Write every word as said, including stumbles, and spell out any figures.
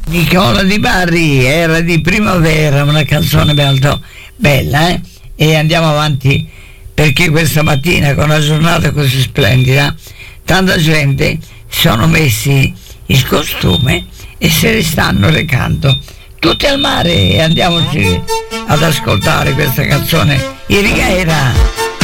Nicola Di Bari, Era di primavera, una canzone molto bella, eh? E andiamo avanti, perché questa mattina, con una giornata così splendida, tanta gente sono messi il costume e se ne stanno recando tutti al mare, e andiamoci ad ascoltare questa canzone, I Righeira.